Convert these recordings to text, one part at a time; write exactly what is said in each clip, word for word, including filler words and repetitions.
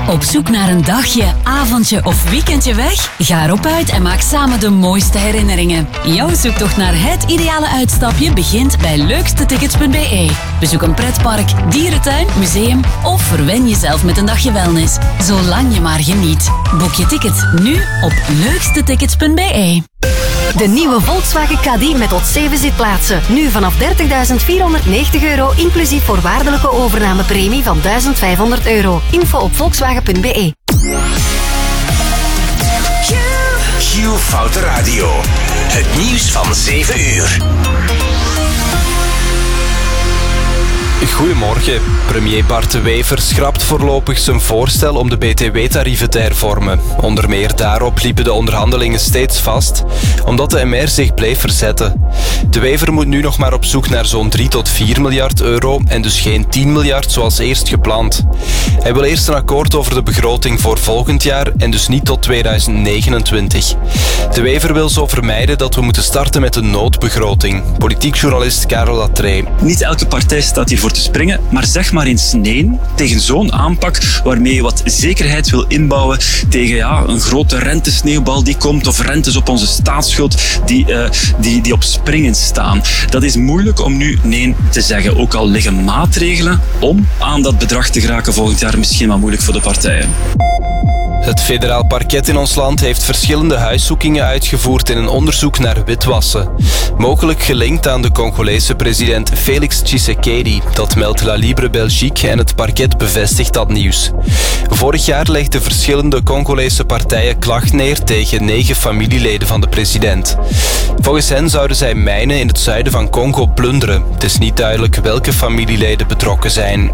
Op zoek naar een dagje, avondje of weekendje weg? Ga erop uit en maak samen de mooiste herinneringen. Jouw zoektocht naar het ideale uitstapje begint bij leukste tickets punt b e. Bezoek een pretpark, dierentuin, museum of verwen jezelf met een dagje wellness. Zolang je maar geniet. Boek je tickets nu op leukste tickets punt b e. De nieuwe Volkswagen Caddy met tot zeven zitplaatsen. Nu vanaf dertigduizend vierhonderdnegentig euro, inclusief voorwaardelijke overnamepremie van duizend vijfhonderd euro. Info op volkswagen punt b e. Q Foute Radio. Het nieuws van zeven uur. Goedemorgen. Premier Bart De Wever schrapt voorlopig zijn voorstel om de B T W-tarieven te hervormen. Onder meer daarop liepen de onderhandelingen steeds vast, omdat de M R zich bleef verzetten. De Wever moet nu nog maar op zoek naar zo'n drie tot vier miljard euro en dus geen tien miljard zoals eerst gepland. Hij wil eerst een akkoord over de begroting voor volgend jaar en dus niet tot tweeduizend negenentwintig. De Wever wil zo vermijden dat we moeten starten met een noodbegroting. Politiek journalist Karel Latree. Niet elke partij staat hiervoor te springen, maar zeg maar eens nee tegen zo'n aanpak waarmee je wat zekerheid wil inbouwen tegen ja, een grote rentesneeuwbal die komt of rentes op onze staatsschuld die, uh, die, die op springen staan. Dat is moeilijk om nu nee te zeggen. Ook al liggen maatregelen om aan dat bedrag te geraken volgend jaar misschien wel moeilijk voor de partijen. Het federaal parket in ons land heeft verschillende huiszoekingen uitgevoerd in een onderzoek naar witwassen. Mogelijk gelinkt aan de Congolese president Félix Tshisekedi. Dat meldt La Libre Belgique en het parket bevestigt dat nieuws. Vorig jaar legden verschillende Congolese partijen klacht neer tegen negen familieleden van de president. Volgens hen zouden zij mijnen in het zuiden van Congo plunderen. Het is niet duidelijk welke familieleden betrokken zijn.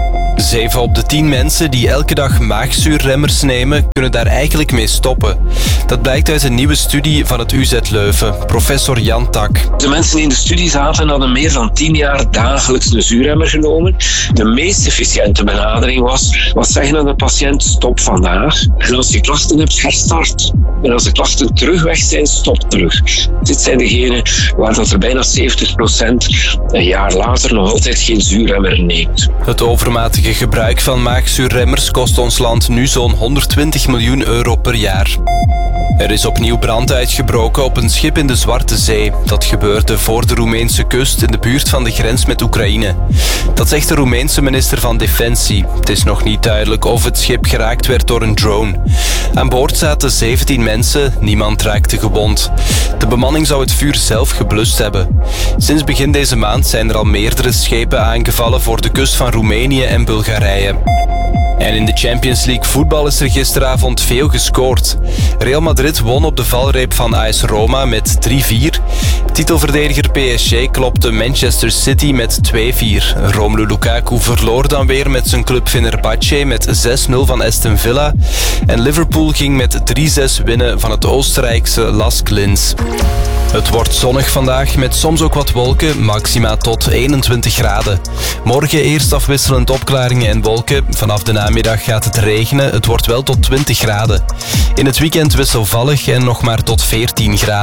Zeven op de tien mensen die elke dag maagzuurremmers nemen, kunnen daar eigenlijk mee stoppen. Dat blijkt uit een nieuwe studie van het U Z Leuven. Professor Jan Tak. De mensen die in de studie zaten hadden meer dan tien jaar dagelijks een zuurremmer genomen. De meest efficiënte benadering was, wat zeggen aan de patiënt, stop vandaag. En als je klachten hebt, herstart. En als de klachten terug weg zijn, stop terug. Dit zijn degenen waar dat er bijna zeventig procent een jaar later nog altijd geen zuurremmer neemt. Het overmatige gebruik van maagzuurremmers kost ons land nu zo'n honderdtwintig miljoen euro per jaar. Er is opnieuw brand uitgebroken op een schip in de Zwarte Zee. Dat gebeurde voor de Roemeense kust in de buurt van de grens met Oekraïne. Dat zegt de Roemeense minister van Defensie. Het is nog niet duidelijk of het schip geraakt werd door een drone. Aan boord zaten zeventien mensen, niemand raakte gewond. De bemanning zou het vuur zelf geblust hebben. Sinds begin deze maand zijn er al meerdere schepen aangevallen voor de kust van Roemenië en Bulgarije. En in de Champions League voetbal is er gisteravond veel gescoord. Real Madrid won op de valreep van A S Roma met drie vier. Titelverdediger P S G klopte Manchester City met twee vier. Romelu Lukaku verloor dan weer met zijn club Fenerbahce met zes nul van Aston Villa. En Liverpool ging met drie zes winnen van het Oostenrijkse Lask Linz. Het wordt zonnig vandaag met soms ook wat wolken, maxima tot eenentwintig graden. Morgen eerst afwisselend opklaringen en wolken. Vanaf de namiddag gaat het regenen, het wordt wel tot twintig graden. In het weekend wisselvallig en nog maar tot veertien graden.